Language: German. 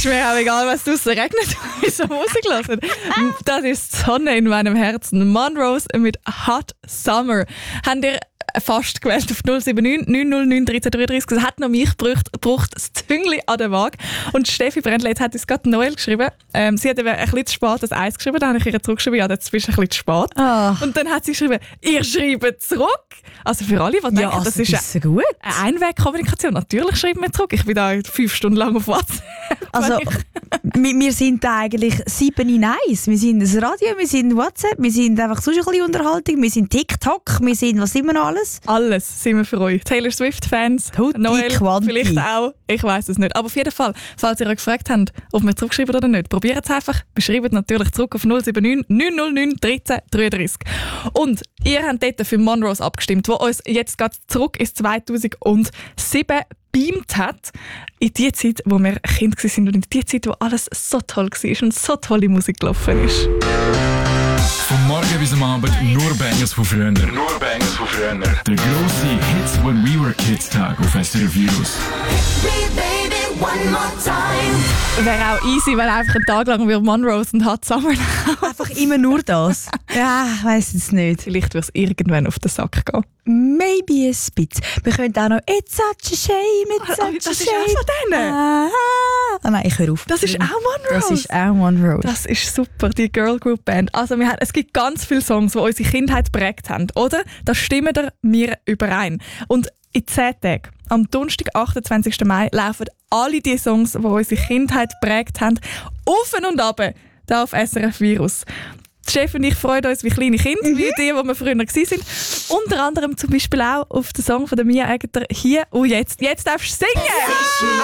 ist mir auch egal, was draussen regnet, wenn ich so Musik höre. Das ist die Sonne in meinem Herzen. Monrose mit Hot Summer. Habt ihr fast gewählt auf 079 909 1333. Es hat noch mich gebraucht, das Züngli an der Waage. Und Steffi Brändle hat uns gerade Noel geschrieben. Sie hat ein bisschen zu spät das Eis geschrieben. Dann habe ich ihr zurückgeschrieben, ja, das ist ein bisschen zu spät. Oh. Und dann hat sie geschrieben, ihr schreibt zurück. Also für alle, die denken, also das ist gut. eine Einwegkommunikation. Natürlich schreiben wir zurück. Ich bin da 5 Stunden lang auf WhatsApp. Also, wir sind da eigentlich 7 in 1. Wir sind das Radio, wir sind WhatsApp, wir sind einfach sonst ein bisschen Unterhaltung, wir sind TikTok, wir sind, was sind wir noch alles? Alles sind wir für euch. Taylor Swift-Fans, Noel Quanti. vielleicht auch. Ich weiss es nicht. Aber auf jeden Fall, falls ihr euch gefragt habt, ob wir zurückschreiben oder nicht, probiert es einfach. Wir schreiben natürlich zurück auf 079 909 1333. Und ihr habt dort für Monrose abgestimmt, wo uns jetzt gerade zurück ins 2007 beamt hat. In die Zeit, wo wir Kinder waren und in die Zeit, wo alles so toll war und so tolle Musik gelaufen ist. Vom Morgen bis am Abend nur Bangers von früher. Nur Bangers von früher. Der grosse Hits When We Were Kids Tag auf SRF Virus. Wäre auch easy, wenn einfach einen Tag lang Monrose und Hot Summer Einfach immer nur das. Ja, ich weiss es nicht. Vielleicht würde es irgendwann auf den Sack gehen. Maybe a bit. Wir können auch noch It's such a shame, it's such a shame. Das ist auch von denen. Nein, ich höre auf. Das ist auch Monrose. Das ist auch Monrose. Das ist super, die Girl Group Band. Also es gibt ganz viele Songs, die unsere Kindheit geprägt haben, oder? Da stimmen wir überein. Und in 10 Tagen, am Donnerstag, 28. Mai, laufen alle die Songs, die unsere Kindheit geprägt haben, auf und ab, hier auf SRF Virus. Die Chef und ich freuen uns wie kleine Kinder, wie die wir früher waren. Unter anderem zum Beispiel auch auf den Song von der Mia Egerter «Hier und jetzt». Jetzt darfst du singen!